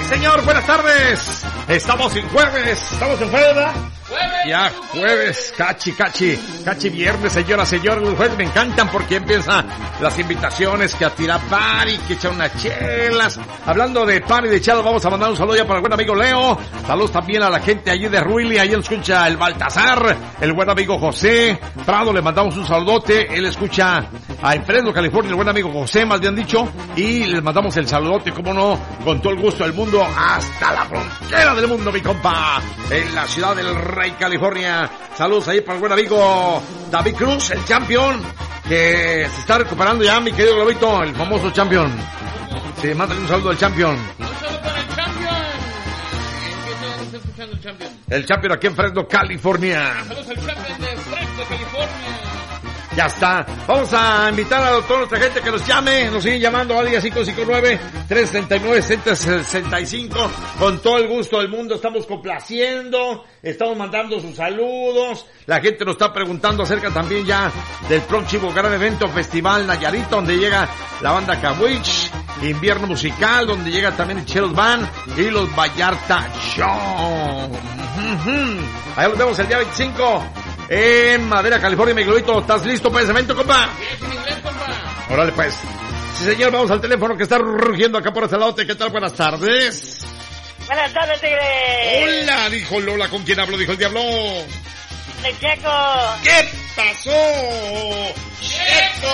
señor, buenas tardes. Estamos en jueves, ¿verdad? Ya jueves, cachi viernes, señoras, señores. Los jueves me encantan porque empiezan las invitaciones, que a tirar party, que echar unas chelas. Hablando de party, de chelas, vamos a mandar un saludo ya para el buen amigo Leo. Saludos también a la gente allí de Ruili, ahí nos escucha el Baltasar, el buen amigo José Prado, le mandamos un saludote. Él escucha a Fresno, California, el buen amigo José, más bien dicho, y les mandamos el saludote, como no, con todo el gusto del mundo, hasta la frontera del mundo, mi compa, en la ciudad del Rey, California. Saludos ahí para el buen amigo David Cruz, el champion, que se está recuperando ya, mi querido Globito, el famoso champion. Sí, mándale un saludo al champion. Un saludo para el champion. ¿En qué está escuchando el champion? El champion aquí en Fresno, California. Saludos al champion de Fresno, California. Ya está. Vamos a invitar a toda nuestra gente que nos llame. Nos siguen llamando al día 559-339-7065. Con todo el gusto del mundo estamos complaciendo. Estamos mandando sus saludos. La gente nos está preguntando acerca también ya del próximo gran evento, Festival Nayarita, donde llega la banda Kawich. Invierno musical, donde llega también el Chelos Band y los Vallarta Show. Ahí los vemos el día 25. En Madera, California, mi Globito, ¿estás listo para ese evento, compa? Sí, en inglés, compa. Órale, pues. Sí, señor, vamos al teléfono que está rugiendo acá por este lado. ¿Qué tal? Buenas tardes. Buenas tardes, tigre. Hola, dijo Lola. ¿Con quién hablo? Dijo el diablo. De Checo. ¿Qué pasó? ¡Checo!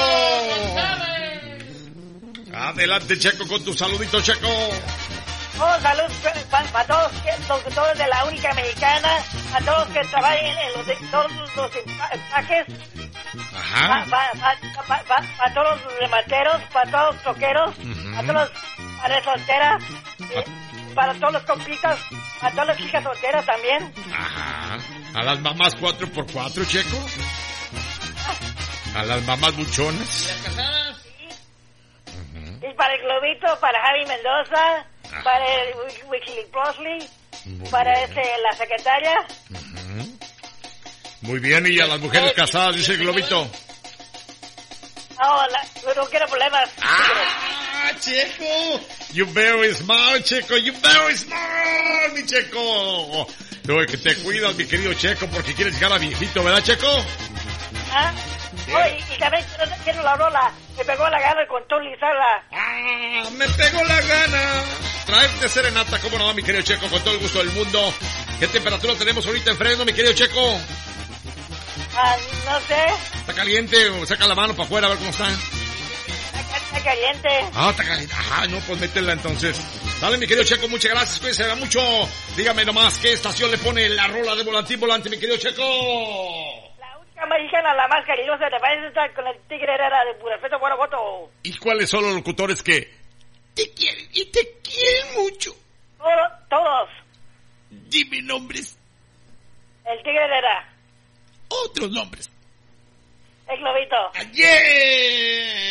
Adelante, Checo, con tu saludito, Checo. Oh, salud para todos los locutores de la única mexicana, a todos que trabajen en todos los empaques, Ajá. para todos los remateros, para todos los toqueros, a todos los padres solteras, para todos los compitas, a todas las chicas solteras también. Ajá. A las mamás 4x4, Checo. A las mamás buchonas. ¿Y las casadas? Y para el Globito, para Javi Mendoza, para el Wikileaks Prosley, para la secretaria. Muy bien, y a las mujeres casadas, dice el Globito. No quiero problemas. ¡Ah, Checo! You very smart, Checo, you very smart, mi Checo. No, es que te cuidas, mi querido Checo, porque quieres llegar a viejito, ¿verdad, Checo? ¿Ah? Oh, y también quiero la rola. Me pegó la gana con Tony Lizarra. ¡Ah! ¡Me pegó la gana! Traerte serenata, cómo no, mi querido Checo, con todo el gusto del mundo. ¿Qué temperatura tenemos ahorita en Fresno, mi querido Checo? No sé. ¿Está caliente o saca la mano para afuera a ver cómo está? Está caliente. Ah, está caliente. Ajá, no, pues métela entonces. Dale, mi querido Checo, muchas gracias, cuídense mucho. Dígame nomás, ¿qué estación le pone la rola de volante, mi querido Checo? La única mexicana, la más cariñosa, te parece estar con el Tigre Herrera de Burafeto, Guanajuato. ¿Y cuáles son los locutores que te quieren y te quieren mucho? Todos. Dime nombres. El Tigre Herrera. Otros nombres. El Globito. ¡Yeah!